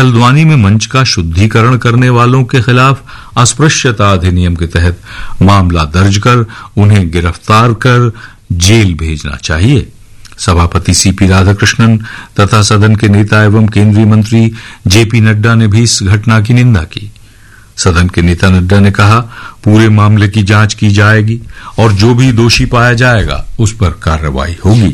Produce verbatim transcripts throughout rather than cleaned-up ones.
हल्द्वानी में मंच का शुद्धिकरण करने वालों के खिलाफ अस्पृश्यता अधिनियम के तहत मामला दर्ज कर उन्हें गिरफ्तार कर जेल भेजना चाहिए। सभापति सीपी राधाकृष्णन तथा सदन के नेता एवं केंद्रीय मंत्री जेपी नड्डा ने भी इस घटना की निंदा की। सदन के नेता नड्डा ने कहा, पूरे मामले की जांच की जाएगी और जो भी दोषी पाया जाएगा उस पर कार्रवाई होगी।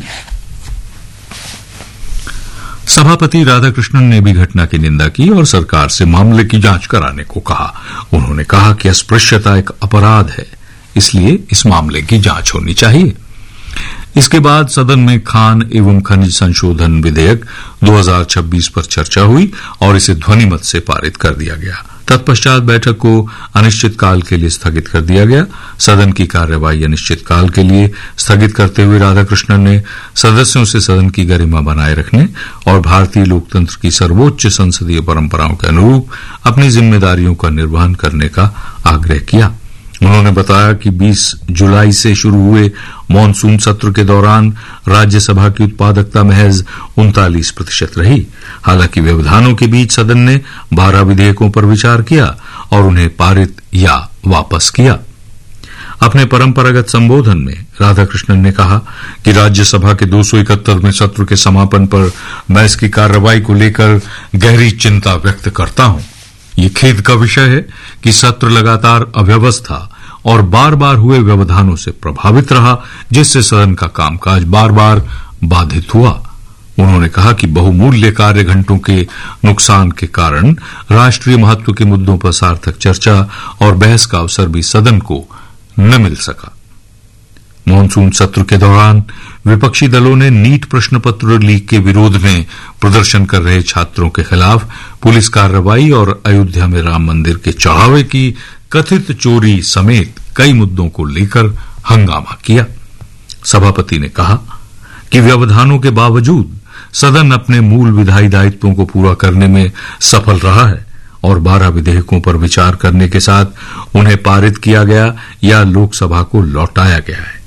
सभापति राधाकृष्णन ने भी घटना की निंदा की और सरकार से मामले की जांच कराने को कहा। उन्होंने कहा कि अस्पृश्यता एक अपराध है, इसलिए इस मामले की जांच होनी चाहिए। इसके बाद सदन में खान एवं खनिज संशोधन विधेयक दो हज़ार छब्बीस पर चर्चा हुई और इसे ध्वनिमत से पारित कर दिया गया। तत्पश्चात बैठक को अनिश्चितकाल के लिए स्थगित कर दिया गया। सदन की कार्यवाही अनिश्चितकाल के लिए स्थगित करते हुए राधाकृष्णन ने सदस्यों से सदन की गरिमा बनाए रखने और भारतीय लोकतंत्र की सर्वोच्च संसदीय परंपराओं के अनुरूप अपनी जिम्मेदारियों का निर्वहन करने का आग्रह किया। उन्होंने बताया कि बीस जुलाई से शुरू हुए मानसून सत्र के दौरान राज्यसभा की उत्पादकता महज उनतालीस प्रतिशत रही। हालांकि व्यवधानों के बीच सदन ने बारह विधेयकों पर विचार किया और उन्हें पारित या वापस किया। अपने परंपरागत संबोधन में राधाकृष्णन ने कहा कि राज्यसभा के दो सौ इकहत्तरवें सत्र के समापन पर मैं इसकी कार्रवाई को लेकर गहरी चिंता व्यक्त करता हूं। ये खेद का विषय है कि सत्र लगातार अव्यवस्था और बार बार हुए व्यवधानों से प्रभावित रहा, जिससे सदन का कामकाज बार बार बाधित हुआ। उन्होंने कहा कि बहुमूल्य कार्य घंटों के नुकसान के कारण राष्ट्रीय महत्व के मुद्दों पर सार्थक चर्चा और बहस का अवसर भी सदन को न मिल सका। मानसून सत्र के दौरान विपक्षी दलों ने नीट प्रश्न पत्र लीक के विरोध में प्रदर्शन कर रहे छात्रों के खिलाफ पुलिस कार्रवाई और अयोध्या में राम मंदिर के चढ़ावे की कथित चोरी समेत कई मुद्दों को लेकर हंगामा किया। सभापति ने कहा कि व्यवधानों के बावजूद सदन अपने मूल विधायी दायित्वों को पूरा करने में सफल रहा है और बारह विधेयकों पर विचार करने के साथ उन्हें पारित किया गया या लोकसभा को लौटाया गया है।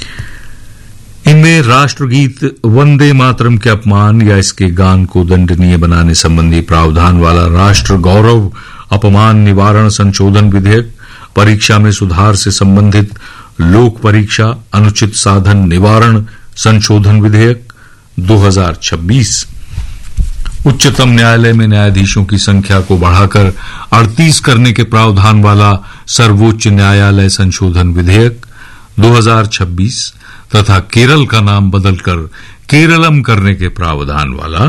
इनमें राष्ट्रगीत वंदे मातरम के अपमान या इसके गान को दंडनीय बनाने संबंधी प्रावधान वाला राष्ट्र गौरव अपमान निवारण संशोधन विधेयक, परीक्षा में सुधार से संबंधित लोक परीक्षा अनुचित साधन निवारण संशोधन विधेयक दो हज़ार छब्बीस, उच्चतम न्यायालय में न्यायाधीशों की संख्या को बढ़ाकर अड़तीस करने के प्रावधान वाला सर्वोच्च न्यायालय संशोधन विधेयक दो हज़ार छब्बीस तथा केरल का नाम बदलकर केरलम करने के प्रावधान वाला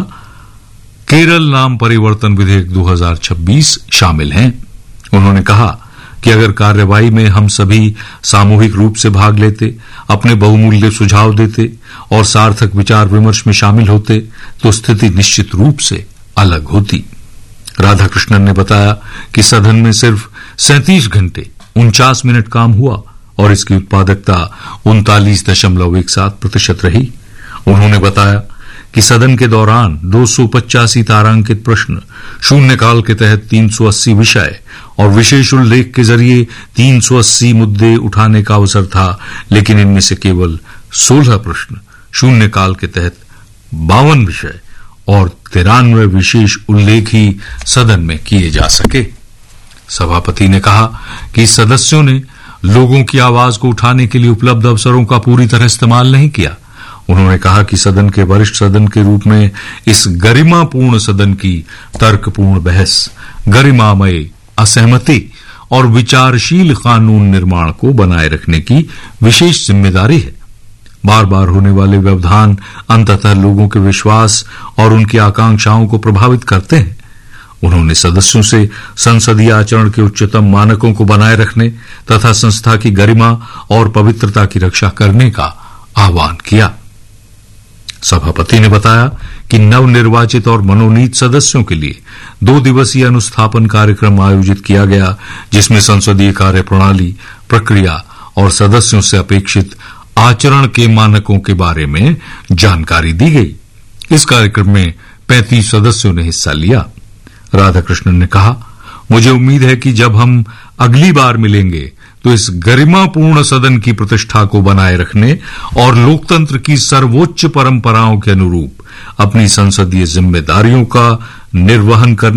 केरल नाम परिवर्तन विधेयक दो हज़ार छब्बीस शामिल हैं। उन्होंने कहा कि अगर कार्यवाही में हम सभी सामूहिक रूप से भाग लेते, अपने बहुमूल्य सुझाव देते और सार्थक विचार विमर्श में शामिल होते तो स्थिति निश्चित रूप से अलग होती। राधाकृष्णन ने बताया कि सदन में सिर्फ सैंतीस घंटे उनचास मिनट काम हुआ और इसकी उत्पादकता उनतालीस दशमलव एक सात प्रतिशत रही। उन्होंने बताया कि सदन के दौरान दो सौ पचासी तारांकित प्रश्न, शून्यकाल के तहत तीन सौ अस्सी विषय और विशेष उल्लेख के जरिए तीन सौ अस्सी मुद्दे उठाने का अवसर था, लेकिन इनमें से केवल सोलह प्रश्न, शून्यकाल के तहत बावन विषय और तिरानवे विशेष उल्लेख ही सदन में किए जा सके। सभापति ने कहा कि सदस्यों ने लोगों की आवाज को उठाने के लिए उपलब्ध अवसरों का पूरी तरह इस्तेमाल नहीं किया। उन्होंने कहा कि सदन के वरिष्ठ सदन के रूप में इस गरिमापूर्ण सदन की तर्कपूर्ण बहस, गरिमामय असहमति और विचारशील कानून निर्माण को बनाए रखने की विशेष जिम्मेदारी है। बार बार होने वाले व्यवधान अंततः लोगों के विश्वास और उनकी आकांक्षाओं को प्रभावित करते हैं। उन्होंने सदस्यों से संसदीय आचरण के उच्चतम मानकों को बनाए रखने तथा संस्था की गरिमा और पवित्रता की रक्षा करने का आह्वान किया। सभापति ने बताया कि नवनिर्वाचित और मनोनीत सदस्यों के लिए दो दिवसीय अनुस्थापन कार्यक्रम आयोजित किया गया, जिसमें संसदीय कार्य प्रणाली, प्रक्रिया और सदस्यों से अपेक्षित आचरण के मानकों के बारे में जानकारी दी गई। इस कार्यक्रम में पैंतीस सदस्यों ने हिस्सा लिया। राधाकृष्णन ने कहा, मुझे उम्मीद है कि जब हम अगली बार मिलेंगे तो इस गरिमापूर्ण सदन की प्रतिष्ठा को बनाए रखने और लोकतंत्र की सर्वोच्च परंपराओं के अनुरूप अपनी संसदीय जिम्मेदारियों का निर्वहन करने